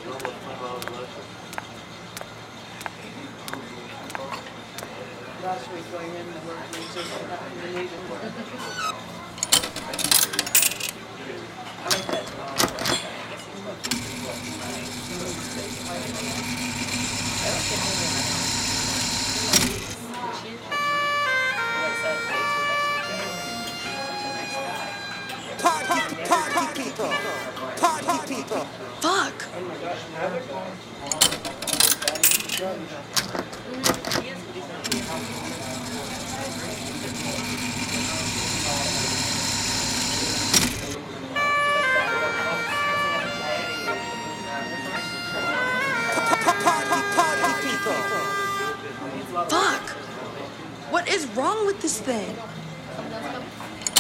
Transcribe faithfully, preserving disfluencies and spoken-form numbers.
Last week going in the work and just happened to need it. I like that. I don't get home enough. Party, party people, party people. Fuck! Fuck! What is wrong with this thing?